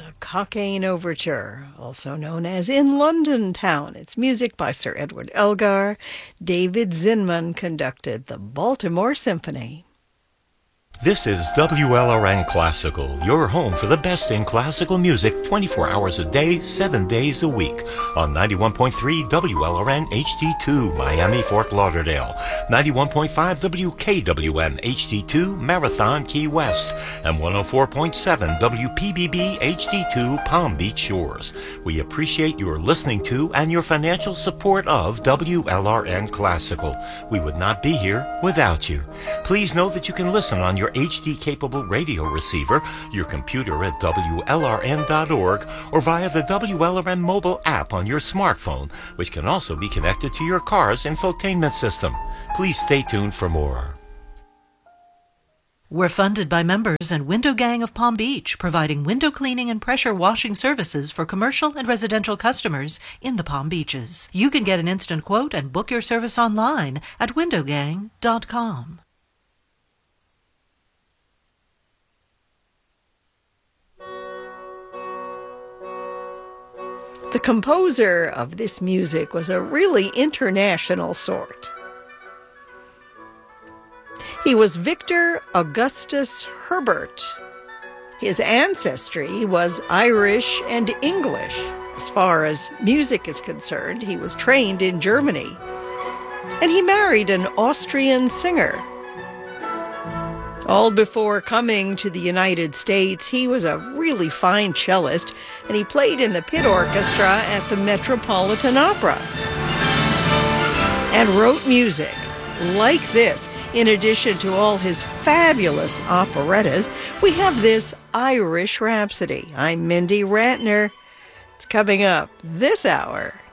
the Cockaigne Overture, also known as In London Town. It's music by Sir Edward Elgar. David Zinman conducted the Baltimore Symphony. This is WLRN Classical, your home for the best in classical music 24 hours a day, 7 days a week. On 91.3 WLRN HD2, Miami, Fort Lauderdale. 91.5 WKWM HD2, Marathon, Key West. And 104.7 WPBB HD2, Palm Beach Shores. We appreciate your listening to and your financial support of WLRN Classical. We would not be here without you. Please know that you can listen on your HD-capable radio receiver, your computer at WLRN.org, or via the WLRN mobile app on your smartphone, which can also be connected to your car's infotainment system. Please stay tuned for more. We're funded by members and Window Gang of Palm Beach, providing window cleaning and pressure washing services for commercial and residential customers in the Palm Beaches. You can get an instant quote and book your service online at windowgang.com. The composer of this music was a really international sort. He was Victor Augustus Herbert. His ancestry was Irish and English. As far as music is concerned, he was trained in Germany. And he married an Austrian singer. All before coming to the United States, he was a really fine cellist, and he played in the pit orchestra at the Metropolitan Opera. And wrote music like this. In addition to all his fabulous operettas, we have this Irish Rhapsody. I'm Mindy Ratner. It's coming up this hour.